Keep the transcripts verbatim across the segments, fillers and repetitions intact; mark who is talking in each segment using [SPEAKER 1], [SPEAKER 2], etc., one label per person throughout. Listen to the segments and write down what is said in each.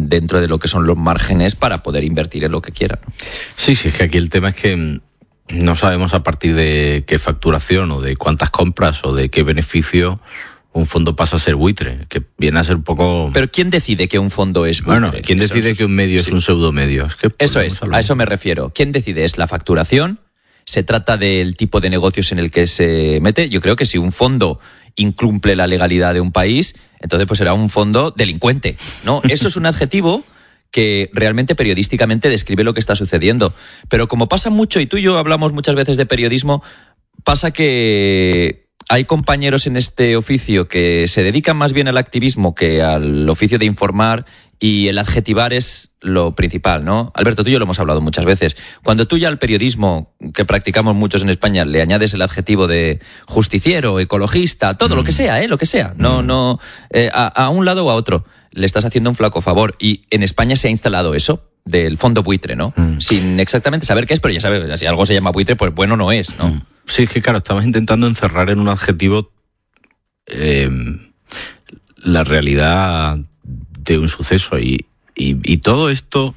[SPEAKER 1] dentro de lo que son los márgenes para poder invertir en lo que quiera, ¿no?
[SPEAKER 2] Sí, sí, es que aquí el tema es que no sabemos a partir de qué facturación o de cuántas compras o de qué beneficio un fondo pasa a ser buitre, que viene a ser un poco...
[SPEAKER 1] Pero ¿quién decide que un fondo es buitre?
[SPEAKER 2] Bueno, ¿quién decide eso, que un medio sí. es un pseudomedio? Es que
[SPEAKER 1] eso es, a eso me refiero. ¿Quién decide? ¿Es la facturación? ¿Se trata del tipo de negocios en el que se mete? Yo creo que si un fondo incumple la legalidad de un país, entonces pues será un fondo delincuente, ¿no? Eso es un adjetivo que realmente periodísticamente describe lo que está sucediendo. Pero como pasa mucho, y tú y yo hablamos muchas veces de periodismo, pasa que hay compañeros en este oficio que se dedican más bien al activismo que al oficio de informar, y el adjetivar es lo principal, ¿no? Alberto, tú y yo lo hemos hablado muchas veces. Cuando tú ya al periodismo, que practicamos muchos en España, le añades el adjetivo de justiciero, ecologista, todo mm. lo que sea, ¿eh? Lo que sea. No, mm. no, eh, a, a un lado o a otro. Le estás haciendo un flaco favor. Y en España se ha instalado eso del fondo buitre, ¿no? Mm. Sin exactamente saber qué es, pero ya sabes, si algo se llama buitre, pues bueno no es, ¿no? Mm.
[SPEAKER 2] Sí, es que claro, estamos intentando encerrar en un adjetivo eh, la realidad de un suceso y, y, y todo esto,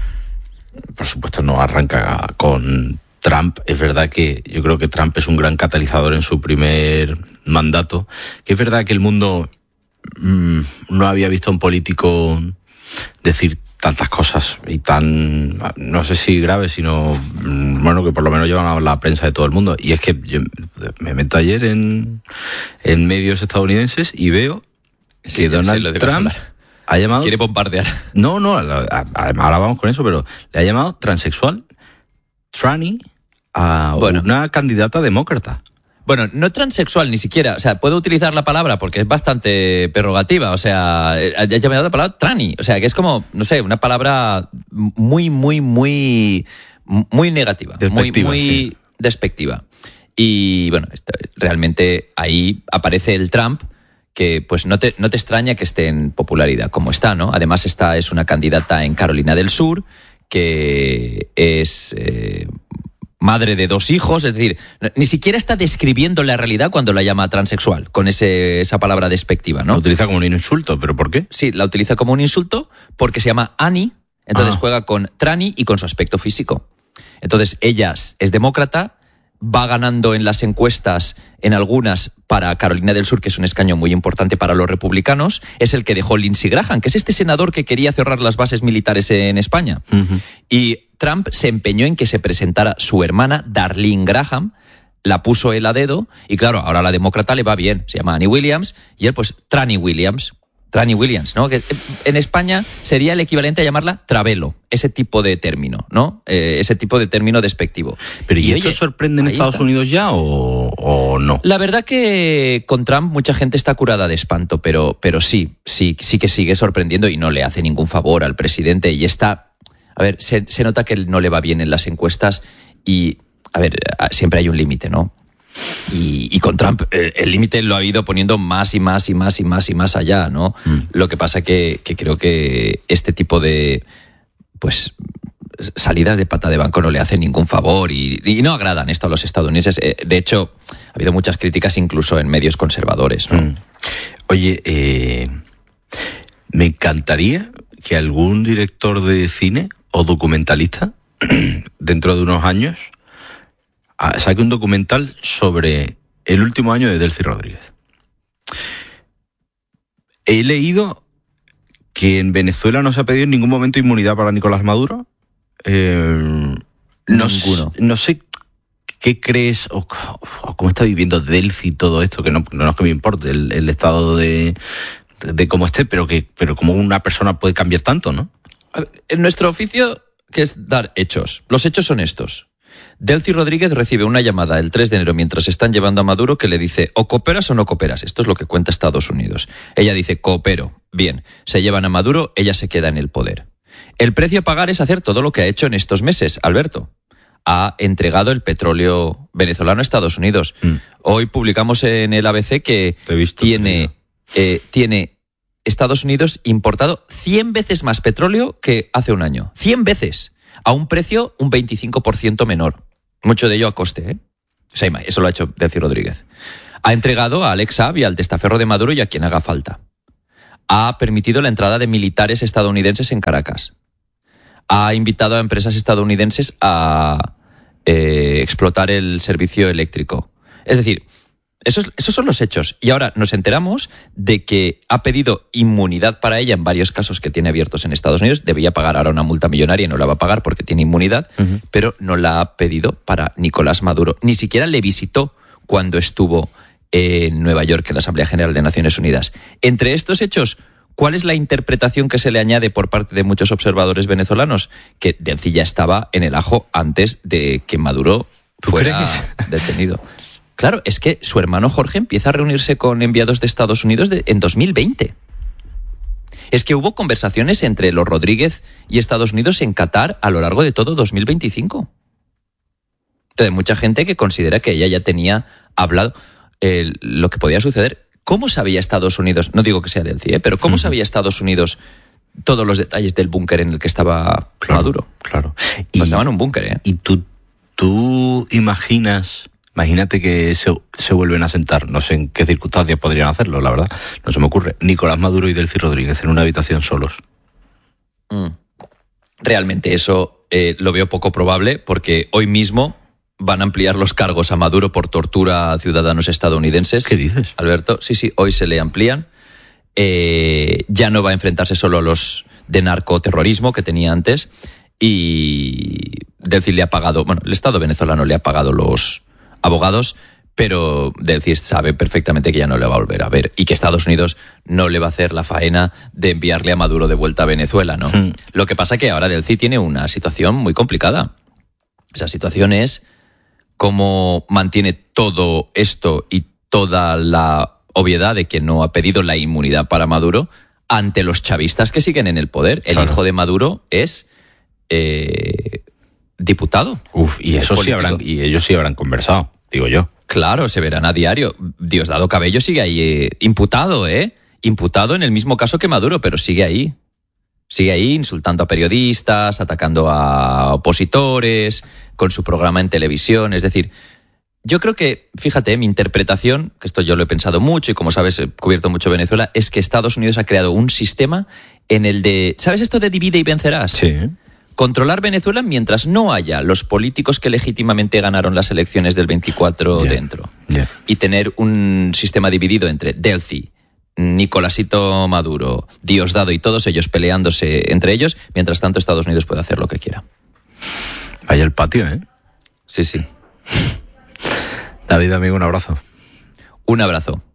[SPEAKER 2] por supuesto, no arranca con Trump. Es verdad que yo creo que Trump es un gran catalizador en su primer mandato, que es verdad que el mundo mmm, no había visto a un político decir tantas cosas y tan, no sé si graves, sino, bueno, que por lo menos llevan a la prensa de todo el mundo. Y es que yo me meto ayer en, en medios estadounidenses y veo
[SPEAKER 1] sí,
[SPEAKER 2] que Donald
[SPEAKER 1] sé,
[SPEAKER 2] Trump ha llamado...
[SPEAKER 1] Quiere bombardear.
[SPEAKER 2] No, no, ahora vamos con eso, pero le ha llamado transexual, tranny, a bueno. una candidata demócrata.
[SPEAKER 1] Bueno, no transexual ni siquiera, o sea, puedo utilizar la palabra porque es bastante prerrogativa, o sea, ha llamado la palabra tranny, o sea, que es como, no sé, una palabra muy, muy, muy, muy negativa,
[SPEAKER 2] despectiva,
[SPEAKER 1] muy, muy
[SPEAKER 2] sí.
[SPEAKER 1] despectiva. Y bueno, realmente ahí aparece el Trump, que pues no te, no te extraña que esté en popularidad como está, ¿no? Además, esta es una candidata en Carolina del Sur, que es... Eh, madre de dos hijos, es decir, ni siquiera está describiendo la realidad cuando la llama transexual, con ese, esa palabra despectiva, ¿no?
[SPEAKER 2] La utiliza como un insulto, ¿pero por qué?
[SPEAKER 1] Sí, la utiliza como un insulto porque se llama Annie, entonces ah. juega con tranny y con su aspecto físico. Entonces, ella es demócrata, va ganando en las encuestas, en algunas, para Carolina del Sur, que es un escaño muy importante para los republicanos, es el que dejó Lindsey Graham, que es este senador que quería cerrar las bases militares en España. Uh-huh. Y Trump se empeñó en que se presentara su hermana, Darlene Graham, la puso él a dedo, y claro, ahora a la demócrata le va bien, se llama Annie Williams, y él pues Tranny Williams, Tranny Williams, ¿no? Que en España sería el equivalente a llamarla Travelo, ese tipo de término, ¿no? Eh, ese tipo de término despectivo.
[SPEAKER 2] Pero ¿y, y esto oye, sorprende en Estados está. Unidos ya o, o no?
[SPEAKER 1] La verdad que con Trump mucha gente está curada de espanto, pero, pero sí, sí, sí que sigue sorprendiendo y no le hace ningún favor al presidente y está... A ver, se, se nota que no le va bien en las encuestas y, a ver, siempre hay un límite, ¿no? Y, y con Trump el, el límite lo ha ido poniendo más y más y más y más y más allá, ¿no? Mm. Lo que pasa que, que creo que este tipo de, pues, salidas de pata de banco no le hacen ningún favor y, y no agradan esto a los estadounidenses. De hecho, ha habido muchas críticas incluso en medios conservadores, ¿no?
[SPEAKER 2] Mm. Oye, eh, me encantaría que algún director de cine o documentalista dentro de unos años saque un documental sobre el último año de Delcy Rodríguez. He leído que en Venezuela no se ha pedido en ningún momento inmunidad para Nicolás Maduro. Eh, no,
[SPEAKER 1] Ninguno.
[SPEAKER 2] No sé qué crees o, o cómo está viviendo Delcy todo esto, que no, no es que me importe el, el estado de, de, de cómo esté, pero que pero cómo una persona puede cambiar tanto, ¿no?
[SPEAKER 1] En nuestro oficio, que es dar hechos. Los hechos son estos. Delcy Rodríguez recibe una llamada el tres de enero mientras están llevando a Maduro que le dice o cooperas o no cooperas. Esto es lo que cuenta Estados Unidos. Ella dice coopero. Bien, se llevan a Maduro, ella se queda en el poder. El precio a pagar es hacer todo lo que ha hecho en estos meses, Alberto. Ha entregado el petróleo venezolano a Estados Unidos. Mm. Hoy publicamos en el A B C que visto, tiene, eh, tiene Estados Unidos importado cien veces más petróleo que hace un año. cien veces. A un precio un veinticinco por ciento menor. Mucho de ello a coste, ¿eh? O sea, eso lo ha hecho Delcy Rodríguez. Ha entregado a Alex Saab y al testaferro de Maduro y a quien haga falta. ha permitido la entrada de militares estadounidenses en Caracas. Ha invitado a empresas estadounidenses a eh, explotar el servicio eléctrico. Es decir, esos, esos son los hechos. Y ahora nos enteramos de que ha pedido inmunidad para ella en varios casos que tiene abiertos en Estados Unidos. Debía pagar ahora una multa millonaria y no la va a pagar porque tiene inmunidad, uh-huh. pero no la ha pedido para Nicolás Maduro. Ni siquiera le visitó cuando estuvo en Nueva York en la Asamblea General de Naciones Unidas. Entre estos hechos, ¿cuál es la interpretación que se le añade por parte de muchos observadores venezolanos? Que Delcy ya estaba en el ajo antes de que Maduro fuera detenido. Claro, es que su hermano Jorge empieza a reunirse con enviados de Estados Unidos de, en dos mil veinte. Es que hubo conversaciones entre los Rodríguez y Estados Unidos en Qatar a lo largo de todo dos mil veinticinco. Entonces, mucha gente que considera que ella ya tenía hablado eh, lo que podía suceder. ¿Cómo sabía Estados Unidos? No digo que sea Delcy, ¿eh? Pero ¿cómo sabía Estados Unidos todos los detalles del búnker en el que estaba
[SPEAKER 2] claro,
[SPEAKER 1] Maduro?
[SPEAKER 2] Claro.
[SPEAKER 1] Y, estaba en un búnker, ¿eh?
[SPEAKER 2] Y tú, tú imaginas, imagínate que se, se vuelven a sentar, no sé en qué circunstancias podrían hacerlo, la verdad, no se me ocurre. Nicolás Maduro y Delcy Rodríguez en una habitación solos.
[SPEAKER 1] Mm. Realmente eso eh, lo veo poco probable porque hoy mismo van a ampliar los cargos a Maduro por tortura a ciudadanos estadounidenses.
[SPEAKER 2] ¿Qué dices?
[SPEAKER 1] Alberto, sí, sí, hoy se le amplían. Eh, ya no va a enfrentarse solo a los de narcoterrorismo que tenía antes y Delcy le ha pagado, bueno, el Estado venezolano le ha pagado los abogados, pero Delcy sabe perfectamente que ya no le va a volver a ver y que Estados Unidos no le va a hacer la faena de enviarle a Maduro de vuelta a Venezuela, ¿no? Hmm. Lo que pasa que ahora Delcy tiene una situación muy complicada. Esa situación es cómo mantiene todo esto y toda la obviedad de que no ha pedido la inmunidad para Maduro ante los chavistas que siguen en el poder. El claro. hijo de Maduro es eh, diputado.
[SPEAKER 2] Uf, y eso sí habrán, y ellos sí habrán conversado, digo yo.
[SPEAKER 1] Claro, se verán a diario. Diosdado Cabello sigue ahí eh, imputado, ¿eh? Imputado en el mismo caso que Maduro, pero sigue ahí. Sigue ahí insultando a periodistas, atacando a opositores, con su programa en televisión. Es decir, yo creo que, fíjate, mi interpretación, que esto yo lo he pensado mucho y como sabes he cubierto mucho Venezuela, es que Estados Unidos ha creado un sistema en el de, ¿sabes esto de divide y vencerás?
[SPEAKER 2] Sí.
[SPEAKER 1] Controlar Venezuela mientras no haya los políticos que legítimamente ganaron las elecciones del veinticuatro yeah. dentro.
[SPEAKER 2] Yeah.
[SPEAKER 1] Y tener un sistema dividido entre Delcy, Nicolásito Maduro, Diosdado y todos ellos peleándose entre ellos, mientras tanto Estados Unidos puede hacer lo que quiera.
[SPEAKER 2] Vaya el patio, ¿eh?
[SPEAKER 1] Sí, sí.
[SPEAKER 2] David, amigo, un abrazo.
[SPEAKER 1] Un abrazo.